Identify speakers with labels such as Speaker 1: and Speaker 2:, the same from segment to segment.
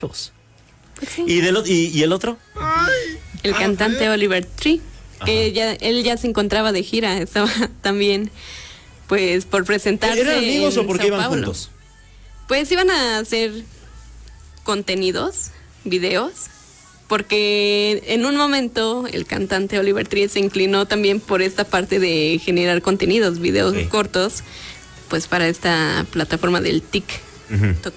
Speaker 1: Pues
Speaker 2: sí.
Speaker 1: ¿Y el otro?
Speaker 2: El cantante Oliver Tree, que él ya se encontraba de gira, estaba también pues por presentarse.
Speaker 1: ¿Eran amigos o por qué
Speaker 2: Sao
Speaker 1: iban
Speaker 2: Paulo.
Speaker 1: juntos?
Speaker 2: Pues iban a hacer contenidos, videos, porque en un momento el cantante Oliver Tree se inclinó también por esta parte de generar contenidos, videos cortos, pues para esta plataforma del TikTok.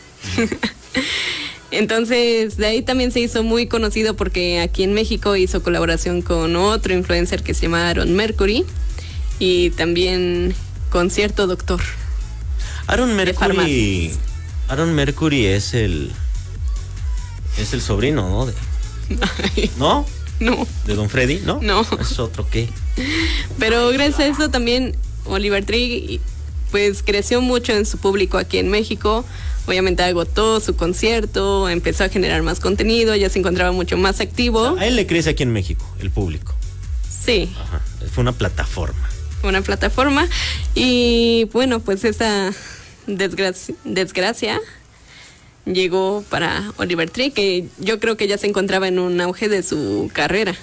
Speaker 2: Entonces, de ahí también se hizo muy conocido porque aquí en México hizo colaboración con otro influencer que se llama Aaron Mercury y también con cierto doctor.
Speaker 1: Aaron Mercury es el sobrino, ¿no? ¿No?
Speaker 2: No.
Speaker 1: ¿De Don Freddy? ¿No?
Speaker 2: No.
Speaker 1: ¿Es otro qué?
Speaker 2: Pero gracias a eso también Oliver Tree pues creció mucho en su público aquí en México. Obviamente agotó su concierto, empezó a generar más contenido, ya se encontraba mucho más activo.
Speaker 1: O sea, a él le crece aquí en México, el público.
Speaker 2: Sí.
Speaker 1: Ajá. Fue una plataforma.
Speaker 2: Y bueno, pues esa desgracia llegó para Oliver Tree, que yo creo que ya se encontraba en un auge de su carrera.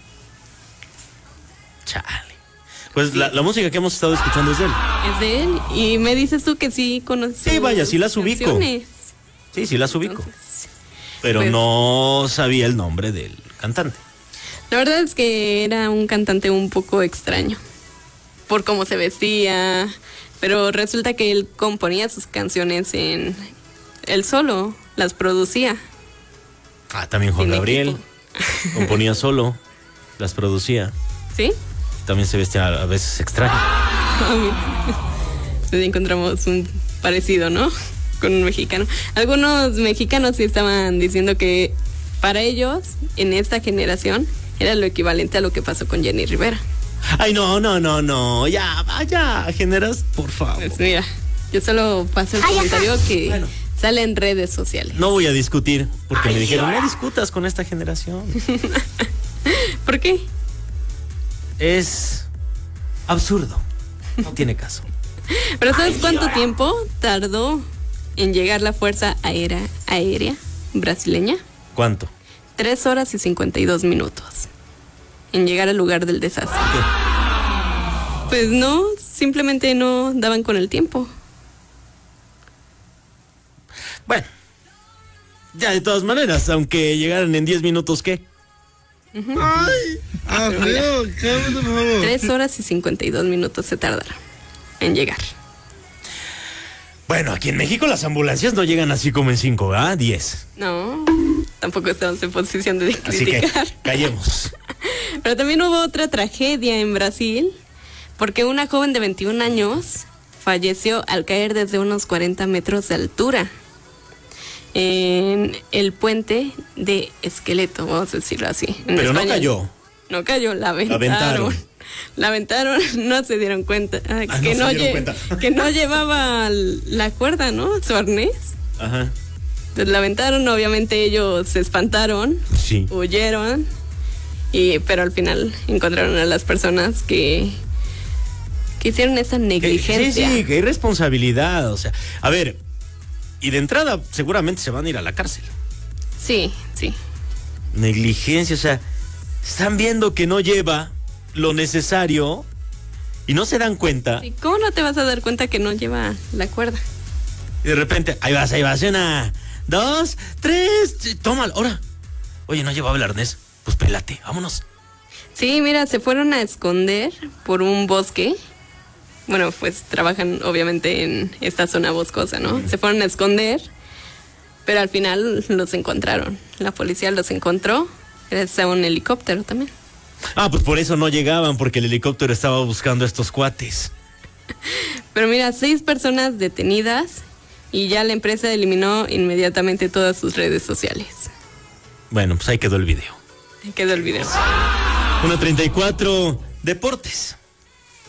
Speaker 1: Chale. Pues sí. La música que hemos estado escuchando es de él.
Speaker 2: Es de él. Y me dices tú que sí conoces.
Speaker 1: Sí, vaya, sí las ubico.
Speaker 2: Canciones.
Speaker 1: Sí las ubico.
Speaker 2: Entonces,
Speaker 1: pero
Speaker 2: pues,
Speaker 1: no sabía el nombre del cantante.
Speaker 2: La verdad es que era un cantante un poco extraño por cómo se vestía, pero resulta que él componía sus canciones él solo, las producía.
Speaker 1: También Juan
Speaker 2: Sin
Speaker 1: Gabriel
Speaker 2: equipo.
Speaker 1: componía solo, las producía.
Speaker 2: ¿Sí?
Speaker 1: También se vestía a veces extraño.
Speaker 2: Entonces encontramos un parecido, ¿no? Con un mexicano. Algunos mexicanos sí estaban diciendo que para ellos, en esta generación, era lo equivalente a lo que pasó con Jenny Rivera.
Speaker 1: Ay, no, ya, vaya, generas, por favor.
Speaker 2: Pues mira, yo solo paso el comentario que sale en redes sociales.
Speaker 1: No voy a discutir, porque me dijeron, no discutas con esta generación.
Speaker 2: ¿Por qué?
Speaker 1: Es absurdo, no tiene caso.
Speaker 2: Pero ¿sabes cuánto tiempo tardó en llegar la Fuerza Aérea Brasileña?
Speaker 1: ¿Cuánto?
Speaker 2: 3 horas y 52 minutos en llegar al lugar del desastre.
Speaker 1: ¿Qué?
Speaker 2: Pues no, simplemente no daban con el tiempo.
Speaker 1: Bueno, ya de todas maneras, aunque llegaran en 10 minutos, ¿qué?
Speaker 3: Ay, Alfredo, cálmate, por favor.
Speaker 2: 3 horas y 52 minutos se tardaron en llegar.
Speaker 1: Bueno, aquí en México las ambulancias no llegan así como en 5, ¿verdad? 10.
Speaker 2: No, tampoco estamos en posición de
Speaker 1: Así que
Speaker 2: criticar.
Speaker 1: callemos.
Speaker 2: Pero también hubo otra tragedia en Brasil, porque una joven de 21 años falleció al caer desde unos 40 metros de altura en el puente de Esqueleto, vamos a decirlo así.
Speaker 1: Pero no cayó.
Speaker 2: No cayó, la aventaron. La aventaron, no se dieron cuenta que no llevaba la cuerda, ¿no? Su arnés.
Speaker 1: Ajá.
Speaker 2: Entonces la aventaron, obviamente ellos se espantaron,
Speaker 1: sí,
Speaker 2: huyeron, pero al final encontraron a las personas que hicieron esa negligencia.
Speaker 1: Sí, qué irresponsabilidad, o sea, a ver, y de entrada seguramente se van a ir a la cárcel.
Speaker 2: Sí.
Speaker 1: Negligencia, o sea, están viendo que no lleva lo necesario y no se dan cuenta.
Speaker 2: Sí, ¿cómo no te vas a dar cuenta que no lleva la cuerda?
Speaker 1: Y de repente, ahí vas, 1, 2, 3, tómalo, ahora. Oye, no llevaba el arnés, pues pélate, vámonos.
Speaker 2: Sí, mira, se fueron a esconder por un bosque. Bueno, pues trabajan obviamente en esta zona boscosa, ¿no? Se fueron a esconder, pero al final los encontraron. La policía los encontró, gracias a un helicóptero también.
Speaker 1: Pues por eso no llegaban, porque el helicóptero estaba buscando a estos cuates.
Speaker 2: Pero mira, 6 personas detenidas y ya la empresa eliminó inmediatamente todas sus redes sociales.
Speaker 1: Bueno, pues ahí quedó el video.
Speaker 2: 1:34,
Speaker 1: Deportes.